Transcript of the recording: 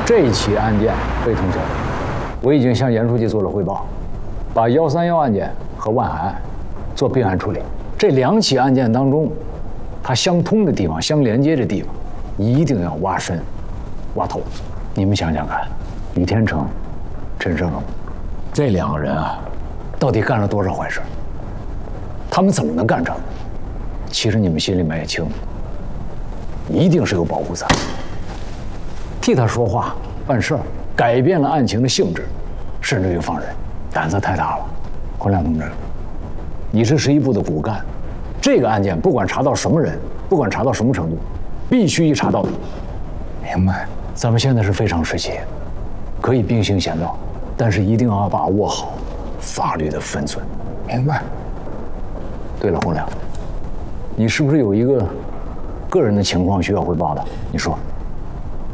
这起案件非同小可，我已经向严书记做了汇报，把131案件和万海案做并案处理。这2起案件当中，它相通的地方、相连接的地方，一定要挖深、挖透。你们想想看，李天成、陈胜荣这2个人啊，到底干了多少坏事？他们怎么能干成？其实你们心里面也清楚，一定是有保护伞。替他说话、办事儿，改变了案情的性质，甚至于放人，胆子太大了。洪亮同志，你是11部的骨干，这个案件不管查到什么人，不管查到什么程度，必须一查到底。 明白。 咱们现在是非常时期，可以并行险道，但是一定要把握好法律的分寸。 明白。 对了，洪亮，你是不是有一个个人的情况需要汇报的？你说。